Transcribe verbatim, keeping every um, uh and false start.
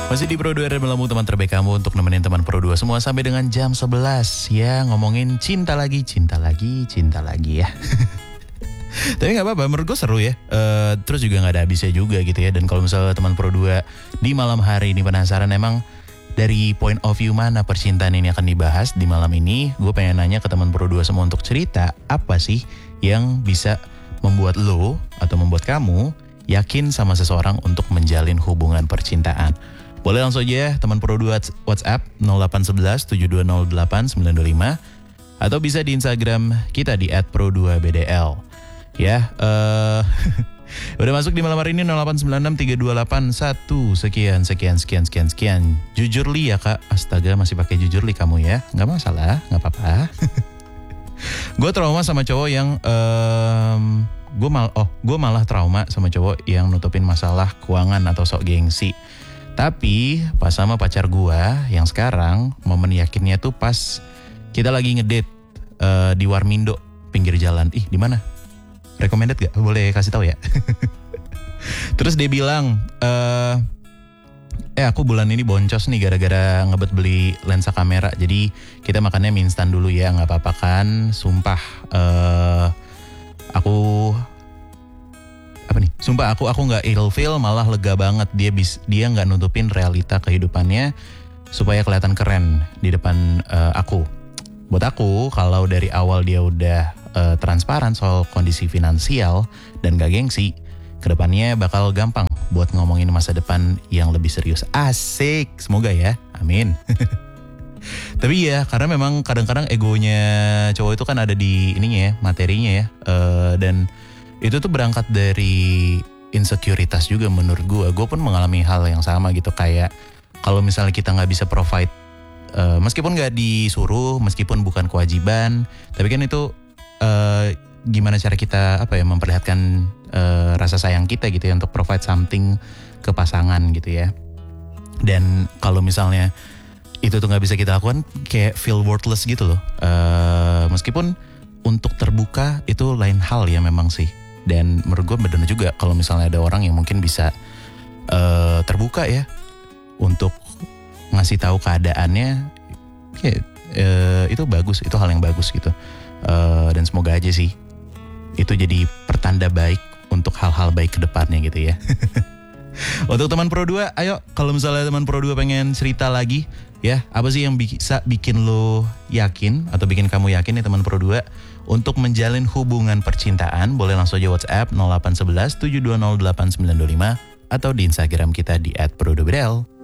Masih di Pro dua dan melambung teman terbaik kamu untuk nemenin teman Pro dua semua sampai dengan jam sebelas ya, ngomongin cinta lagi, cinta lagi, cinta lagi ya. Tapi gak apa-apa, menurut gue seru ya. Uh, terus juga gak ada habisnya juga gitu ya. Dan kalau misalnya teman Pro dua di malam hari ini penasaran emang dari point of view mana percintaan ini akan dibahas di malam ini, gue pengen nanya ke teman Pro dua semua untuk cerita apa sih yang bisa membuat lo atau membuat kamu yakin sama seseorang untuk menjalin hubungan percintaan. Boleh langsung aja ya teman Pro dua WhatsApp nol delapan satu satu tujuh dua nol delapan sembilan dua lima atau bisa di Instagram kita di et pro dua b d l. Ya, uh, udah masuk di malam hari ini nol delapan sembilan enam tiga dua delapan satu sekian sekian sekian sekian sekian. Jujur li ya Kak, astaga masih pakai jujur li kamu ya, nggak masalah, nggak apa-apa. Gue trauma sama cowok yang um, gue mal oh gue malah trauma sama cowok yang nutupin masalah keuangan atau sok gengsi. Tapi pas sama pacar gue yang sekarang, momen yakinnya tuh pas kita lagi ngedate uh, di Warmindo pinggir jalan. Ih di mana? Recommended gak? Boleh kasih tahu ya. Terus dia bilang, eh, eh aku bulan ini boncos nih gara-gara ngebet beli lensa kamera. Jadi kita makannya mie instan dulu ya, nggak apa-apa kan? Sumpah, eh, aku apa nih? Sumpah aku aku nggak ilfeel, malah lega banget. Dia bis dia nggak nutupin realita kehidupannya supaya kelihatan keren di depan uh, aku. Buat aku kalau dari awal dia udah uh, transparan soal kondisi finansial dan gak gengsi, kedepannya bakal gampang buat ngomongin masa depan yang lebih serius. Asik, semoga ya, amin. Tapi ya karena memang kadang-kadang egonya cowok itu kan ada di ininya ya, materinya ya, uh, dan itu tuh berangkat dari insekuritas juga menurut gue. Gue pun mengalami hal yang sama gitu. Kayak kalau misalnya kita gak bisa provide, uh, meskipun gak disuruh, meskipun bukan kewajiban, tapi kan itu uh, gimana cara kita apa ya memperlihatkan uh, rasa sayang kita gitu ya, untuk provide something ke pasangan gitu ya. Dan kalau misalnya itu tuh gak bisa kita lakukan, kayak feel worthless gitu loh. uh, Meskipun untuk terbuka itu lain hal ya memang sih. Dan menurut gue benar juga kalau misalnya ada orang yang mungkin bisa uh, terbuka ya untuk ngasih tahu keadaannya, ya, uh, itu bagus, itu hal yang bagus gitu. Uh, dan semoga aja sih itu jadi pertanda baik untuk hal-hal baik ke depannya gitu ya. Untuk teman Pro dua, ayo kalau misalnya teman Pro dua pengen cerita lagi ya, apa sih yang bisa bikin lo yakin atau bikin kamu yakin nih teman Pro dua untuk menjalin hubungan percintaan? Boleh langsung aja WhatsApp nol delapan satu satu tujuh dua nol delapan sembilan dua lima atau di Instagram kita di et pro dua b d l.